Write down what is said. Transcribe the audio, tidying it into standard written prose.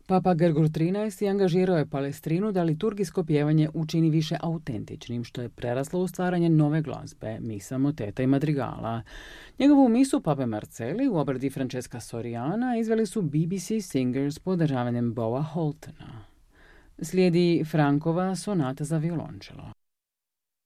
Papa Grgur XIII. Angažirao je Palestrinu da liturgijsko pjevanje učini više autentičnim, što je preraslo u stvaranje nove glazbe, misa, moteta i madrigala. Njegovu misu Pape Marceli u obradi Francesca Soriana izveli su BBC Singers pod održavanjem Boa Holtona. Slijedi Frankova sonata za violončelo.